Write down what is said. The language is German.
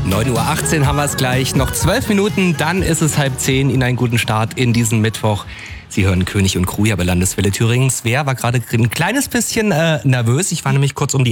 9:18 Uhr haben wir es gleich. Noch 12 Minuten, dann ist es 9:30. Ihnen einen guten Start in diesen Mittwoch. Sie hören König und Kruja bei Landeswelle Thüringen. Svea war gerade ein kleines bisschen nervös. Ich war nämlich kurz um die